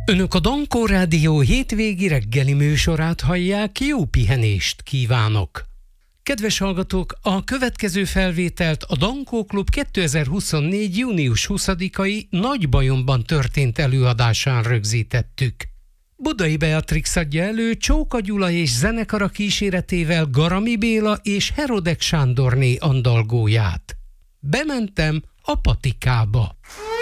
Önök a Dankó Rádió hétvégi reggeli műsorát hallják, jó pihenést kívánok! Kedves hallgatók, a következő felvételt a Dankó Klub 2024. június 20-ai Nagybajomban történt előadásán rögzítettük. Budai Beatrix adja elő Csóka Gyula és zenekara kíséretével Garami Béla és Herodek Sándorné andalgóját. Bementem a patikába.